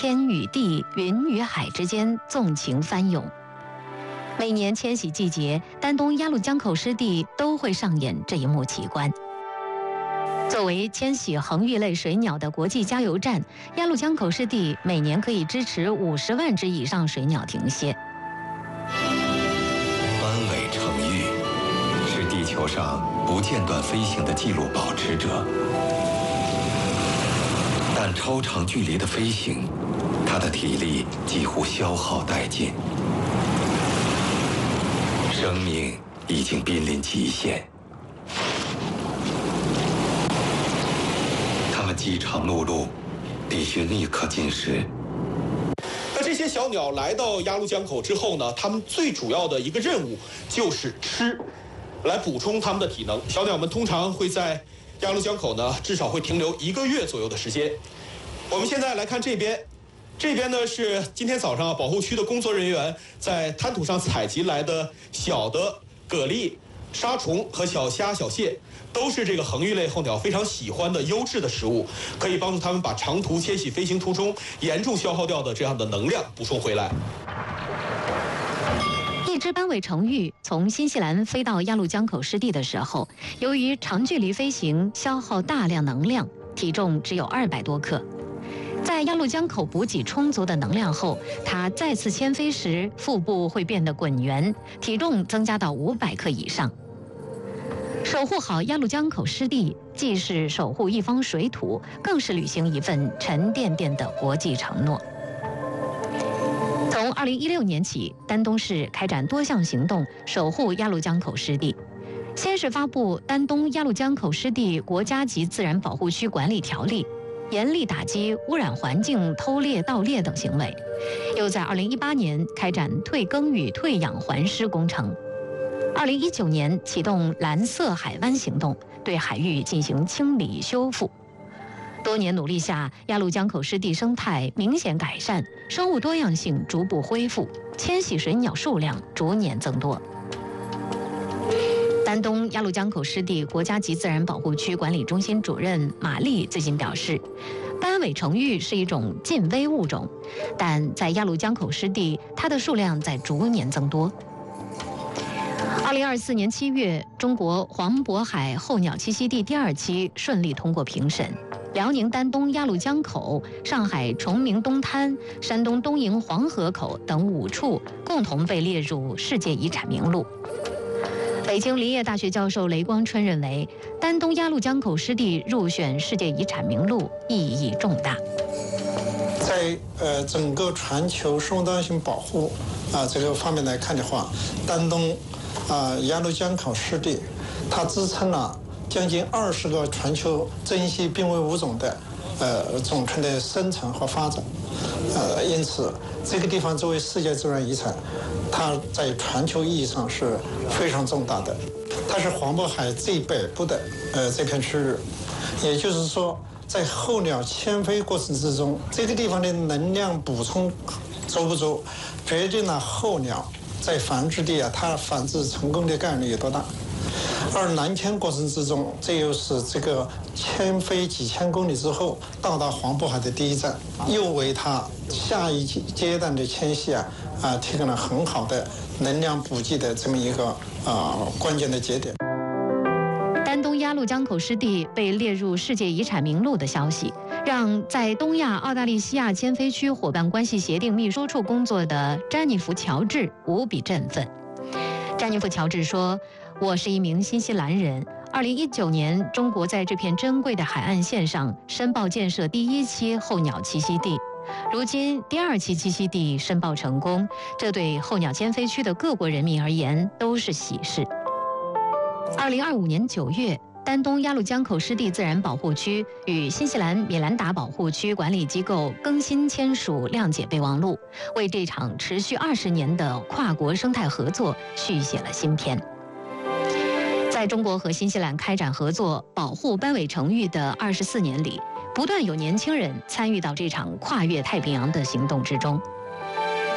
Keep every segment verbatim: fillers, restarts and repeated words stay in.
天与地、云与海之间纵情翻涌。每年迁徙季节，丹东鸭绿江口湿地都会上演这一幕奇观。作为迁徙恒玉类水鸟的国际加油站，鸭绿江口湿地每年可以支持五十万只以上水鸟停歇。 斑尾成玉是地球上不间断飞行的记录保持者，但超长距离的飞行，它的体力几乎消耗殆尽，生命已经濒临极限。它们饥肠辘辘，必须立刻进食。 那这些小鸟来到鸭绿江口之后呢，它们最主要的一个任务就是吃，来补充它们的体能。小鸟们通常会在鸭绿江口呢，至少会停留一个月左右的时间。我们现在来看这边，这边呢是今天早上啊，保护区的工作人员在滩涂上采集来的小的蛤蜊、沙虫和小虾、小蟹，都是这个恒玉类候鸟非常喜欢的优质的食物，可以帮助它们把长途迁徙飞行途中严重消耗掉的这样的能量补充回来。 一只斑尾成玉从新西兰飞到鸭绿江口湿地的时候，由于长距离飞行消耗大量能量，体重只有二百多克。在鸭绿江口补给充足的能量后，它再次迁飞时，腹部会变得滚圆，体重增加到五百克以上。守护好鸭绿江口湿地，既是守护一方水土，更是履行一份沉甸甸的国际承诺。从二零一六年起，丹东市开展多项行动，守护鸭绿江口湿地。先是发布《丹东鸭绿江口湿地国家级自然保护区管理条例》，严厉打击污染环境、偷猎、盗猎等行为。又在二零一八年开展退耕与退养还湿工程。二零一九年启动蓝色海湾行动，对海域进行清理修复。多年努力下，鸭绿江口湿地生态明显改善，生物多样性逐步恢复，迁徙水鸟数量逐年增多。丹东鸭绿江口湿地国家级自然保护区管理中心主任马丽最近表示，斑尾成玉是一种近危物种，但在鸭绿江口湿地，它的数量在逐年增多。二零二四年七月，中国黄渤海候鸟栖息地第二期顺利通过评审，辽宁丹东鸭绿江口、上海崇明东滩、山东东营黄河口等五处共同被列入世界遗产名录。北京林业大学教授雷光春认为，丹东鸭绿江口湿地入选世界遗产名录意义重大。 在呃整个全球生物多样性保护啊、呃、这个方面来看的话，丹东啊、呃、鸭绿江口湿地，它支撑了将近二十个全球珍稀濒危物种的呃种群的生存和发展，呃，因此这个地方作为世界自然遗产，它在全球意义上是非常重大的。它是黄渤海最北部的呃这片区域，也就是说，在候鸟迁飞过程之中，这个地方的能量补充足不足，决定了候鸟在繁殖地啊，它繁殖成功的概率有多大。而南迁过程之中，这又是这个迁飞几千公里之后到达黄渤海的第一站，又为它下一阶段的迁徙啊啊提供了很好的能量补给的这么一个啊关键的节点。 丹东鸭绿江口湿地被列入世界遗产名录的消息，让在东亚澳大利西亚迁飞区伙伴关系协定秘书处工作的詹妮弗·乔治无比振奋。詹妮弗·乔治说：“我是一名新西兰人。二零一九年，中国在这片珍贵的海岸线上申报建设第一期候鸟栖息地，如今第二期栖息地申报成功，这对候鸟迁飞区的各国人民而言都是喜事。”二零二五年九月，丹东鸭绿江口湿地自然保护区与新西兰米兰达保护区管理机构更新签署谅解备忘录，为这场持续二十年的跨国生态合作续写了新篇。在中国和新西兰开展合作保护斑尾成玉的二十四年里，不断有年轻人参与到这场跨越太平洋的行动之中。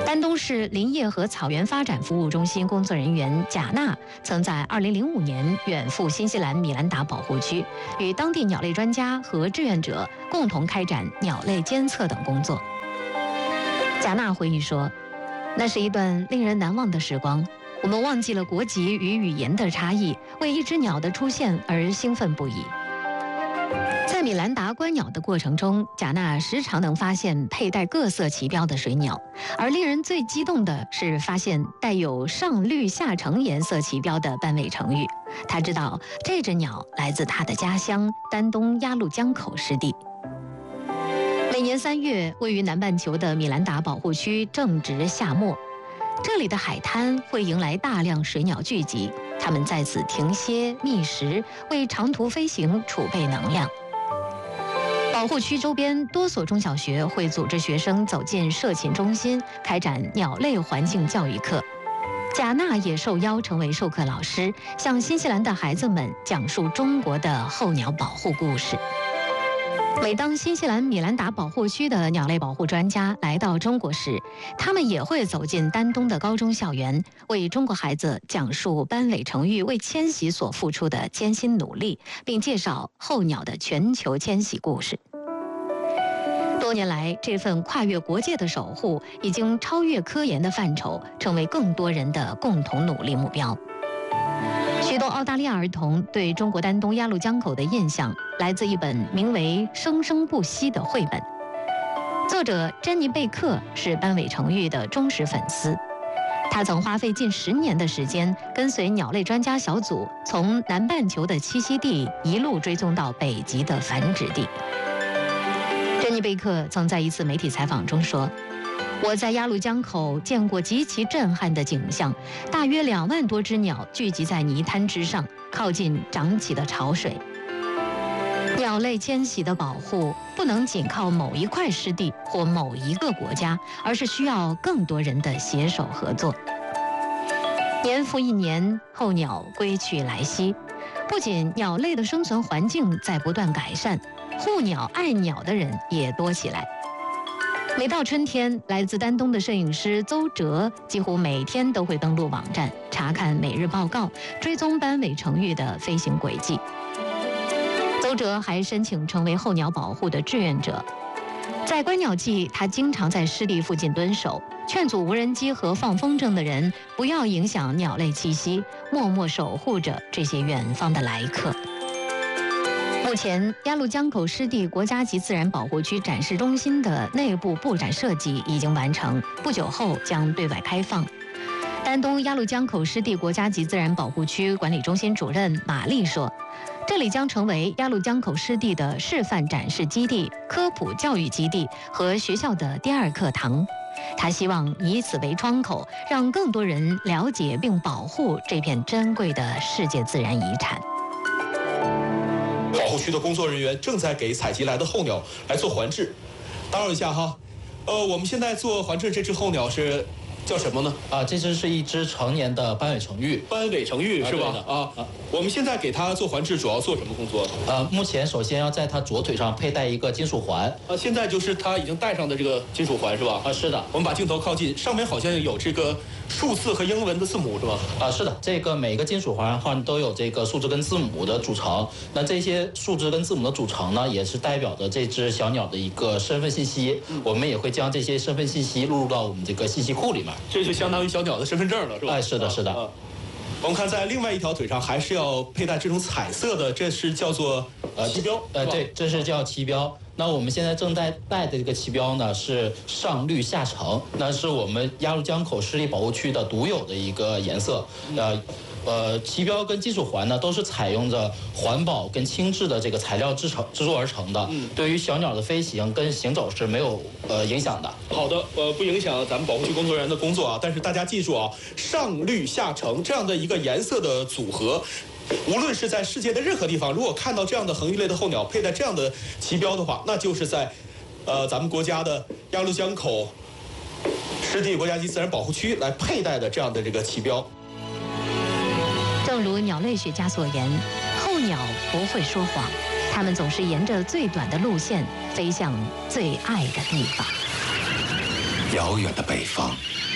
丹东市林业和草原发展服务中心工作人员贾娜曾在二零零五年远赴新西兰米兰达保护区，与当地鸟类专家和志愿者共同开展鸟类监测等工作。贾娜回忆说，那是一段令人难忘的时光，我们忘记了国籍与语言的差异，为一只鸟的出现而兴奋不已。在米兰达观鸟的过程中，贾娜时常能发现佩戴各色旗标的水鸟，而令人最激动的是发现带有上绿下橙颜色旗标的斑尾成鹬。他知道这只鸟来自他的家乡丹东鸭绿江口湿地。每年三月，位于南半球的米兰达保护区正值夏末，这里的海滩会迎来大量水鸟聚集，它们在此停歇觅食，为长途飞行储备能量。保护区周边多所中小学会组织学生走进社禽中心，开展鸟类环境教育课。贾娜也受邀成为授课老师，向新西兰的孩子们讲述中国的候鸟保护故事。每当新西兰米兰达保护区的鸟类保护专家来到中国时，他们也会走进丹东的高中校园，为中国孩子讲述斑尾成鹬为迁徙所付出的艰辛努力，并介绍候鸟的全球迁徙故事。多年来，这份跨越国界的守护已经超越科研的范畴，成为更多人的共同努力目标。许多澳大利亚儿童对中国丹东鸭绿江口的印象来自一本名为《生生不息》的绘本。作者珍妮·贝克是斑尾成鹬的忠实粉丝，他曾花费近十年的时间，跟随鸟类专家小组从南半球的栖息地一路追踪到北极的繁殖地。珍妮·贝克曾在一次媒体采访中说，我在鸭绿江口见过极其震撼的景象，大约两万多只鸟聚集在泥滩之上，靠近涨起的潮水。鸟类迁徙的保护不能仅靠某一块湿地或某一个国家，而是需要更多人的携手合作。年复一年，候鸟归去来兮，不仅鸟类的生存环境在不断改善，护鸟爱鸟的人也多起来。每到春天，来自丹东的摄影师邹哲几乎每天都会登录网站，查看每日报告，追踪斑尾成鹬的飞行轨迹。邹哲还申请成为候鸟保护的志愿者。在观鸟季，他经常在湿地附近蹲守，劝阻无人机和放风筝的人不要影响鸟类栖息，默默守护着这些远方的来客。目前，鸭绿江口湿地国家级自然保护区展示中心的内部布展设计已经完成，不久后将对外开放。丹东鸭绿江口湿地国家级自然保护区管理中心主任马丽说，这里将成为鸭绿江口湿地的示范展示基地、科普教育基地和学校的第二课堂。他希望以此为窗口，让更多人了解并保护这片珍贵的世界自然遗产。 保护区的工作人员正在给采集来的候鸟来做环制。打扰一下哈，呃，我们现在做环制这只候鸟是叫什么呢？ 啊，这只是一只成年的斑尾成鹬。 斑尾成鹬是吧？啊啊，我们现在给它做环制主要做什么工作？ 呃，目前首先要在它左腿上佩戴一个金属环。 啊，现在就是它已经戴上的这个金属环是吧？ 啊，是的。 我们把镜头靠近，上面好像有这个数字和英文的字母是吧？ 啊，是的，这个每个金属环上都有这个数字跟字母的组成。那这些数字跟字母的组成呢，也是代表着这只小鸟的一个身份信息。嗯、我们也会将这些身份信息录入到我们这个信息库里面。 这就相当于小鸟的身份证了，是吧？ 哎，是的，是的。啊啊我们看，在另外一条腿上还是要佩戴这种彩色的，这是叫做呃旗标。 呃，对，这是叫旗标。那我们现在正在戴的这个旗标呢，是上绿下橙，那是我们鸭绿江口湿地保护区的独有的一个颜色。呃。呃，旗标跟金属环呢，都是采用着环保跟轻质的这个材料制成制作而成的，嗯，对于小鸟的飞行跟行走是没有呃影响的。 好的，呃，不影响咱们保护区工作人员的工作啊。但是大家记住啊，上绿下橙这样的一个颜色的组合，无论是在世界的任何地方，如果看到这样的恒鱼类的候鸟佩戴这样的旗标的话，那就是在呃咱们国家的鸭绿江口湿地国家级自然保护区来佩戴的这样的这个旗标。 正如鸟类学家所言，候鸟不会说谎，它们总是沿着最短的路线飞向最爱的地方。 遥远的北方，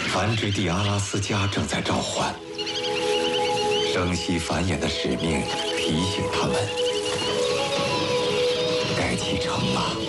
繁殖地阿拉斯加正在召唤，生息繁衍的使命提醒他们，该启程了。